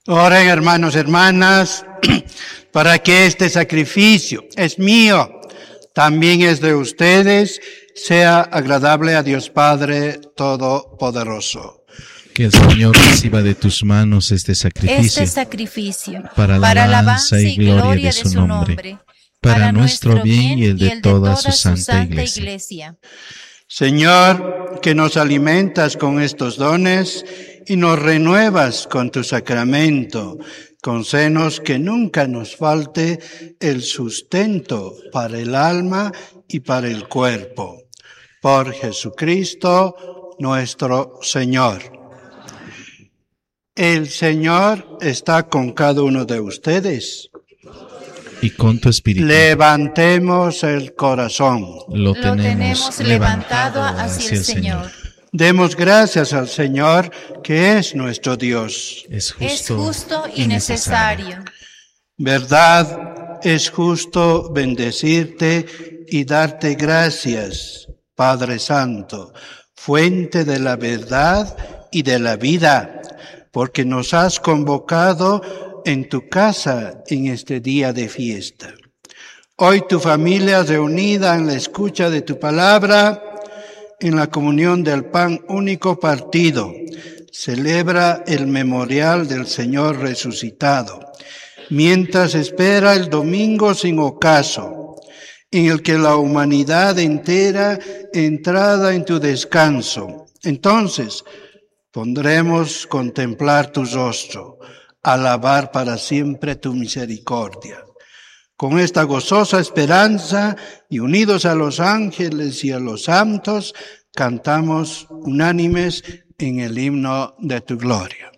Oren, hermanos, hermanas, para que este sacrificio es mío, también es de ustedes, sea agradable a Dios Padre Todopoderoso. Que el Señor reciba de tus manos este sacrificio para la alabanza y gloria de su nombre, para nuestro bien y el de toda su santa Iglesia. Señor, que nos alimentas con estos dones y nos renuevas con tu sacramento, concédenos que nunca nos falte el sustento para el alma y para el cuerpo. Por Jesucristo nuestro Señor. El Señor está con cada uno de ustedes. Y con tu espíritu. Levantemos el corazón. Lo tenemos levantado hacia el Señor. Demos gracias al Señor, que es nuestro Dios. Es justo y necesario. Verdad, es justo bendecirte y darte gracias, Padre Santo, fuente de la verdad y de la vida, porque nos has convocado en tu casa en este día de fiesta. Hoy tu familia reunida en la escucha de tu palabra, en la comunión del pan único partido, celebra el memorial del Señor resucitado, mientras espera el domingo sin ocaso, en el que la humanidad entera entrada en tu descanso. Entonces podremos contemplar tu rostro, alabar para siempre tu misericordia. Con esta gozosa esperanza y unidos a los ángeles y a los santos, cantamos unánimes en el himno de tu gloria.